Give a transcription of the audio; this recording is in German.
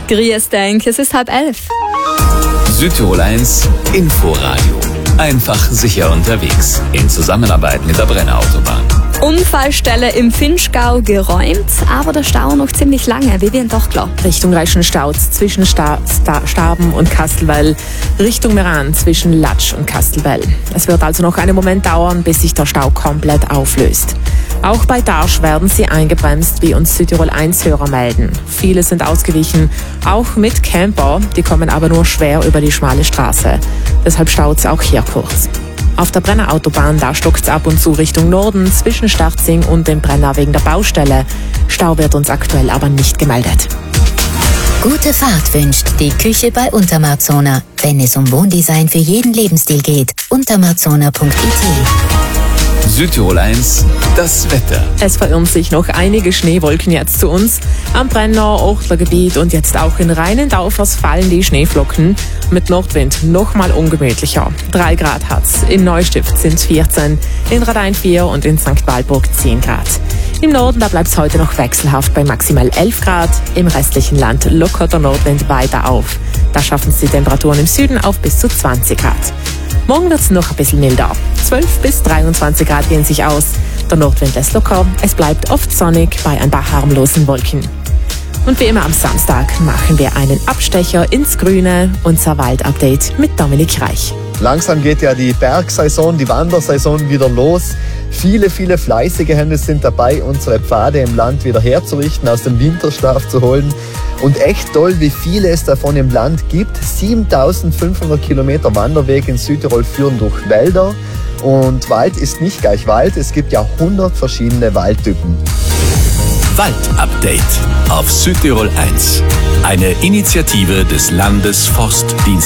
Grüß dich, es ist 10:30. Südtirol 1 Inforadio. Einfach sicher unterwegs. In Zusammenarbeit mit der Brenner Autobahn. Unfallstelle im Vinschgau geräumt, aber der Stau noch ziemlich lange, wie wir ihn doch klar. Richtung Reichenstauz zwischen Staben und Kastelwell, Richtung Meran zwischen Latsch und Kastelwell. Es wird also noch einen Moment dauern, bis sich der Stau komplett auflöst. Auch bei Darsch werden sie eingebremst, wie uns Südtirol 1-Hörer melden. Viele sind ausgewichen, auch mit Camper, die kommen aber nur schwer über die schmale Straße. Deshalb staut es auch hier kurz. Auf der Brenner Autobahn, da stockt es ab und zu Richtung Norden, zwischen Starzing und dem Brenner wegen der Baustelle. Stau wird uns aktuell aber nicht gemeldet. Gute Fahrt wünscht die Küche bei Untermarzona. Wenn es um Wohndesign für jeden Lebensstil geht, untermarzona.it. Südtirol 1, das Wetter. Es verirren sich noch einige Schneewolken jetzt zu uns. Am Brenner, Ochtlergebiet und jetzt auch in Rheinendaufers fallen die Schneeflocken. Mit Nordwind nochmal ungemütlicher. 3 Grad hat's. In Neustift sind 14, in Radein 4 und in St. Walburg 10 Grad. Im Norden, da bleibt's heute noch wechselhaft bei maximal 11 Grad. Im restlichen Land lockert der Nordwind weiter auf. Da schaffen es die Temperaturen im Süden auf bis zu 20 Grad. Morgen wird's noch ein bisschen milder. 12 bis 23 Grad gehen sich aus. Der Nordwind lässt locker. Es bleibt oft sonnig bei ein paar harmlosen Wolken. Und wie immer am Samstag machen wir einen Abstecher ins Grüne. Unser Waldupdate mit Dominik Reich. Langsam geht ja die Bergsaison, die Wandersaison wieder los. Viele fleißige Hände sind dabei, unsere Pfade im Land wieder herzurichten, aus dem Winterschlaf zu holen. Und echt toll, wie viele es davon im Land gibt. 7500 Kilometer Wanderweg in Südtirol führen durch Wälder. Und Wald ist nicht gleich Wald, es gibt ja 100 verschiedene Waldtypen. Waldupdate auf Südtirol 1. Eine Initiative des Landesforstdienstes.